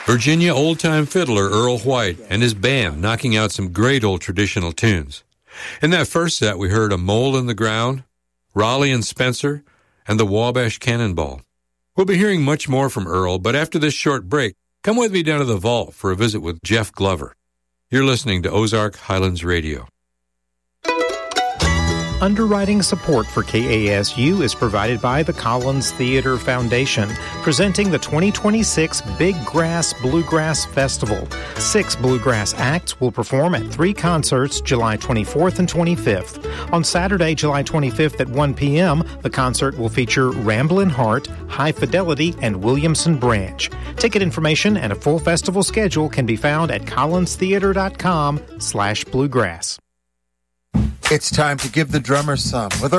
Virginia old-time fiddler Earl White and his band knocking out some great old traditional tunes. In that first set, we heard A Mole in the Ground, Raleigh and Spencer, and the Wabash Cannonball. We'll be hearing much more from Earl, but after this short break, come with me down to the vault for a visit with Jeff Glover. You're listening to Ozark Highlands Radio. Underwriting support for KASU is provided by the Collins Theater Foundation, presenting the 2026 Big Grass Bluegrass Festival. 6 bluegrass acts will perform at 3 concerts July 24th and 25th. On Saturday, July 25th at 1 p.m., the concert will feature Ramblin' Heart, High Fidelity, and Williamson Branch. Ticket information and a full festival schedule can be found at collinstheater.com/bluegrass. It's time to give the drummer some with